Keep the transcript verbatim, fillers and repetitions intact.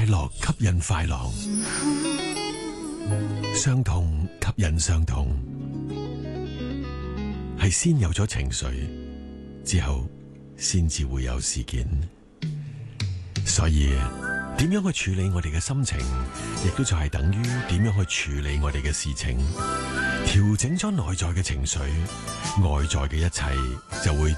樂吸引快樂，傷痛吸引傷痛，係先有咗情緒，之後先至會有事件。所以點樣去處理我哋嘅心情，亦都就係等於點樣去處理我哋嘅事情。調整咗內在嘅情緒，外在嘅一切就會